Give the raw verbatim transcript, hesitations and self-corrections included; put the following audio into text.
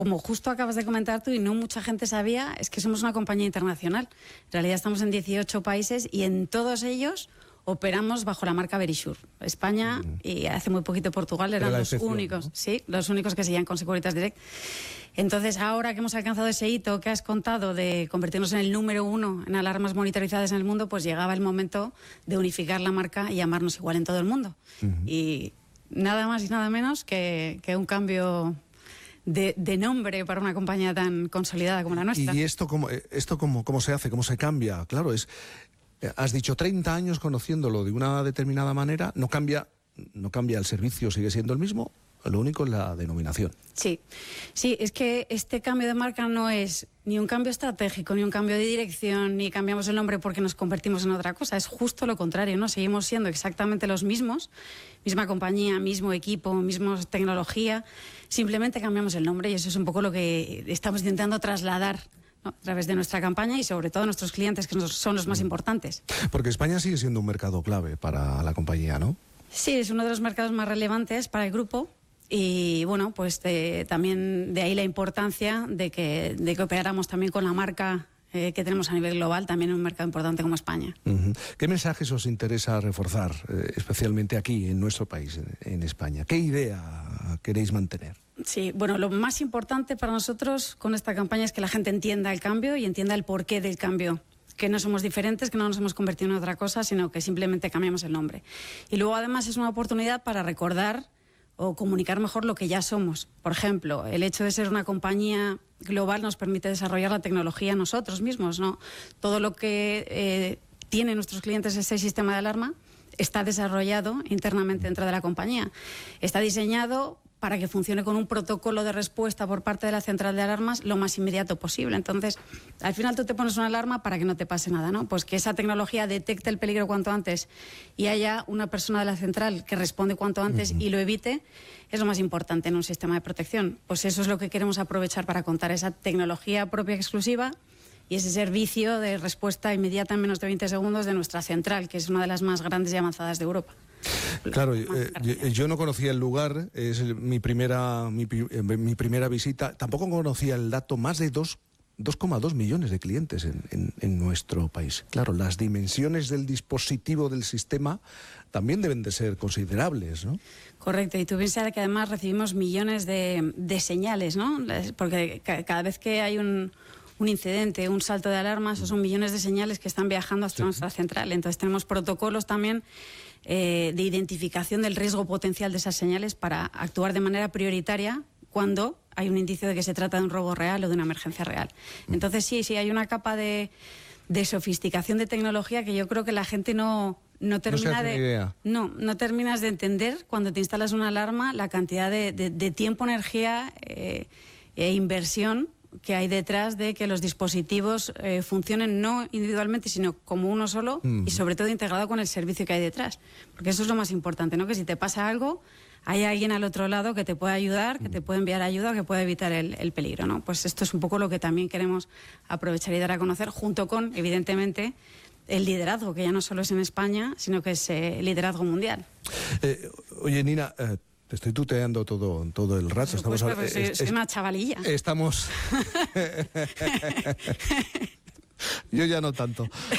como justo acabas de comentar tú y no mucha gente sabía, es que somos una compañía internacional. En realidad estamos en dieciocho países y en todos ellos operamos bajo la marca Verisure. España mm. y hace muy poquito Portugal eran los únicos, ¿no? Sí, los únicos que seguían con Securitas Direct. Entonces, ahora que hemos alcanzado ese hito que has contado de convertirnos en el número uno en alarmas monitorizadas en el mundo, pues llegaba el momento de unificar la marca y llamarnos igual en todo el mundo. Mm-hmm. Y nada más y nada menos que, que un cambio De, de nombre para una compañía tan consolidada como la nuestra. ¿Y esto cómo, esto cómo, cómo se hace? ¿Cómo se cambia? Claro, es has dicho treinta años conociéndolo de una determinada manera, no cambia, no cambia el servicio, sigue siendo el mismo, lo único es la denominación. Sí, sí, es que este cambio de marca no es ni un cambio estratégico, ni un cambio de dirección, ni cambiamos el nombre porque nos convertimos en otra cosa, es justo lo contrario, ¿no? Seguimos siendo exactamente los mismos, misma compañía, mismo equipo, misma tecnología, simplemente cambiamos el nombre y eso es un poco lo que estamos intentando trasladar, ¿no? A través de nuestra campaña y sobre todo a nuestros clientes, que son los más importantes. Porque España sigue siendo un mercado clave para la compañía, ¿no? Sí, es uno de los mercados más relevantes para el grupo. Y bueno, pues de, también de ahí la importancia de que, de que operáramos también con la marca eh, que tenemos a nivel global, también en un mercado importante como España. Uh-huh. ¿Qué mensajes os interesa reforzar, eh, especialmente aquí, en nuestro país, en, en España? ¿Qué idea queréis mantener? Sí, bueno, lo más importante para nosotros con esta campaña es que la gente entienda el cambio y entienda el porqué del cambio. Que no somos diferentes, que no nos hemos convertido en otra cosa, sino que simplemente cambiamos el nombre. Y luego además es una oportunidad para recordar o comunicar mejor lo que ya somos. Por ejemplo, el hecho de ser una compañía global nos permite desarrollar la tecnología nosotros mismos, ¿no? Todo lo que eh, tienen nuestros clientes ese sistema de alarma está desarrollado internamente dentro de la compañía. Está diseñado para que funcione con un protocolo de respuesta por parte de la central de alarmas lo más inmediato posible. Entonces, al final tú te pones una alarma para que no te pase nada, ¿no? Pues que esa tecnología detecte el peligro cuanto antes y haya una persona de la central que responde cuanto antes uh-huh. y lo evite, es lo más importante en un sistema de protección. Pues eso es lo que queremos aprovechar para contar, esa tecnología propia exclusiva y ese servicio de respuesta inmediata en menos de veinte segundos de nuestra central, que es una de las más grandes y avanzadas de Europa. Claro, eh, yo, yo no conocía el lugar, es mi primera, mi, mi primera visita. Tampoco conocía el dato, más de dos coma dos millones de clientes en, en, en nuestro país. Claro, las dimensiones del dispositivo, del sistema, también deben de ser considerables, ¿no? Correcto, y tú piensas que además recibimos millones de, de señales, ¿no? Porque cada vez que hay un... un incidente, un salto de alarma, esos son millones de señales que están viajando hasta sí. nuestra central. Entonces tenemos protocolos también eh, de identificación del riesgo potencial de esas señales para actuar de manera prioritaria cuando hay un indicio de que se trata de un robo real o de una emergencia real. Entonces sí, sí, hay una capa de, de sofisticación de tecnología que yo creo que la gente no... No, termina no, de, idea. no, no terminas de entender cuando te instalas una alarma la cantidad de, de, de tiempo, energía eh, e inversión que hay detrás de que los dispositivos eh, funcionen no individualmente, sino como uno solo mm. y sobre todo integrado con el servicio que hay detrás. Porque eso es lo más importante, ¿no? Que si te pasa algo, hay alguien al otro lado que te puede ayudar, que te puede enviar ayuda, que puede evitar el, el peligro, ¿no? Pues esto es un poco lo que también queremos aprovechar y dar a conocer, junto con, evidentemente, el liderazgo, que ya no solo es en España, sino que es eh, liderazgo mundial. Eh, oye, Nina... Eh... Te estoy tuteando todo, todo el rato. Estamos Estamos pues, es, es, es una chavalilla. Estamos... Yo ya no tanto.